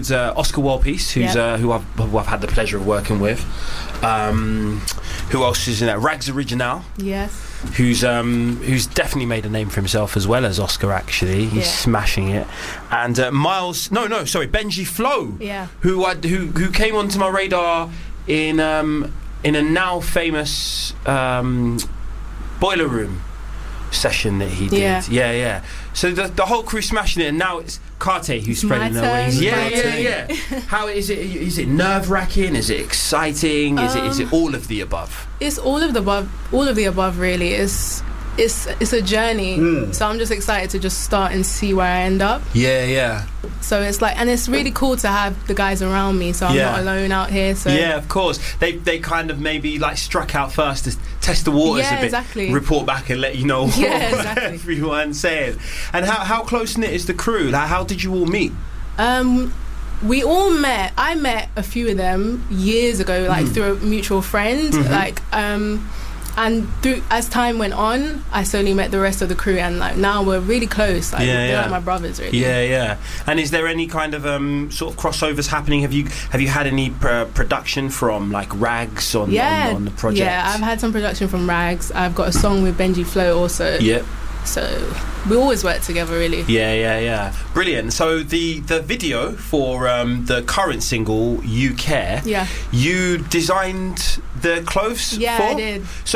includes Oscar Walpeace, who I've had the pleasure of working with. Who else is in there? Rags Original. Yes. Who's definitely made a name for himself as well as Oscar. Actually, he's smashing it. And Benji Flow. Yeah. Who came onto my radar in a now famous Boiler Room session that he did. Yeah. So the whole crew smashing it, and now it's Karte who's spreading their wings. Yeah. How is it? Is it nerve-wracking? Is it exciting? Is it all of the above? It's all of the above. All of the above, really. It's a journey. So I'm just excited to just start and see where I end up. Yeah. So it's like, and it's really cool to have the guys around me, so I'm not alone out here. So yeah, of course. They kind of maybe like struck out first to test the waters a bit. Exactly. Report back and let you know what everyone's saying. And how close knit is the crew? Like, how did you all meet? We all met. I met a few of them years ago, like through a mutual friend. And as time went on, I slowly met the rest of the crew, and like now we're really close. Like, they're like my brothers, really. Yeah. And is there any kind of sort of crossovers happening? Have you had any production from like Rags on the project? Yeah, I've had some production from Rags. I've got a song with Benji Flow also. Yep. So we always work together, really. Yeah. Brilliant. So the video for the current single, You Care, you designed the clothes for? I did. So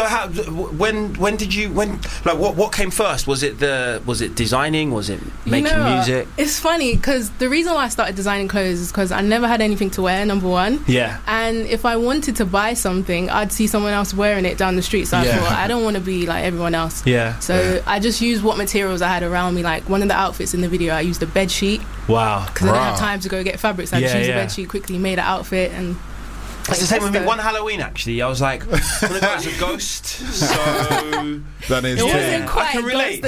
what came first? Was it designing? Was it making music? It's funny because the reason why I started designing clothes is because I never had anything to wear, number one. Yeah. And if I wanted to buy something, I'd see someone else wearing it down the street, so I thought, I don't want to be like everyone else. Yeah. So I just used what materials I had around me. Like one of the outfits in the video, I used a bed sheet. Wow. Because I didn't have time to go get fabrics. I just used a bed sheet, quickly made an outfit, and it's the same with me. One Halloween, actually, I was like, I'm gonna go as a ghost. So that is it wasn't quite I can relate.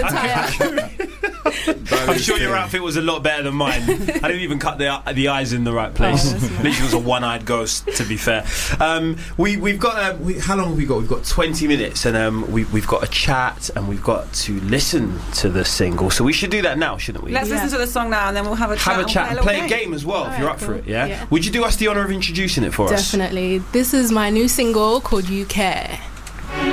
I'm sure your outfit was a lot better than mine. I didn't even cut the eyes in the right place. Literally was a one-eyed ghost, to be fair. We've got how long have we got? We've got 20 minutes, and we've got a chat, and we've got to listen to the single. So we should do that now, shouldn't we? Let's listen to the song now, and then we'll have a chat. And play a game as well, if you're up for it. Yeah. Would you do us the honour of introducing it for us? Definitely. This is my new single called You Care.